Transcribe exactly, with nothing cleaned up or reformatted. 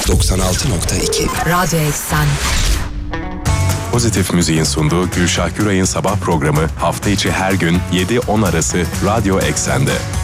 doksan altı nokta iki Radyo Eksen. Pozitif Müziğin sunduğu Gülşah Güray'ın sabah programı hafta içi her gün yedi on arası Radyo Eksen'de.